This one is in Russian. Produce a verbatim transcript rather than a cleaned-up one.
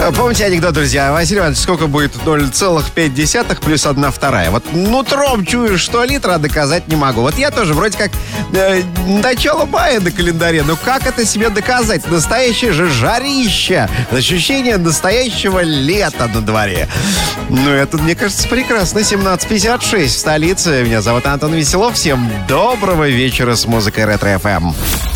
Помните анекдот, друзья? Василий Иванович, сколько будет ноль целых пять десятых плюс одна вторая? Вот нутром чую, что литр, а доказать не могу. Вот я тоже вроде как э, начало мая на календаре. Но как это себе доказать? Настоящее же жарище. Ощущение настоящего лета на дворе. Ну, это, мне кажется, прекрасно. семнадцать пятьдесят шесть в столице. Меня зовут Антон Веселов. Всем доброго вечера с музыкой Ретро эф эм.